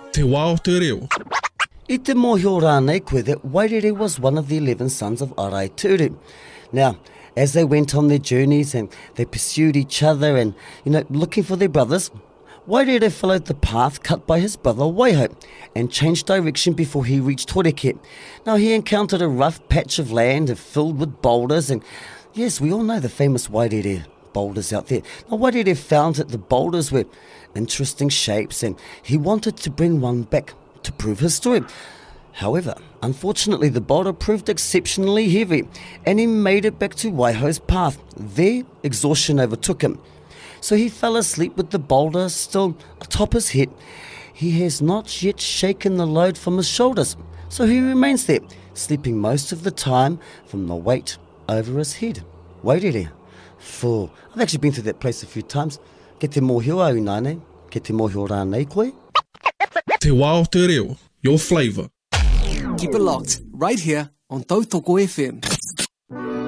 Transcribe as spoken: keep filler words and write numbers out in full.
Te wā o te reo. I te mōhio rānei koe that Wairere was one of the eleven sons of Arai Turu. Now, as they went on their journeys and they pursued each other and, you know, looking for their brothers, Wairere followed the path cut by his brother Waiho and changed direction before he reached Horeke. Now, he encountered a rough patch of land filled with boulders, and yes, we all know the famous Wairere boulders out there. Now, Wairere found that the boulders were interesting shapes and he wanted to bring one back to prove his story. However, unfortunately, the boulder proved exceptionally heavy and he made it back to Waiho's path. There, exhaustion overtook him. So he fell asleep with the boulder still atop his head. He has not yet shaken the load from his shoulders, so he remains there, sleeping most of the time from the weight over his head. Wairere. For I've actually been to that place a few times. Ke te mōhio au nāne, ke te mōhio rānei koe. Te wā o te reo, your flavour. Keep it locked, right here on Tautoko F M.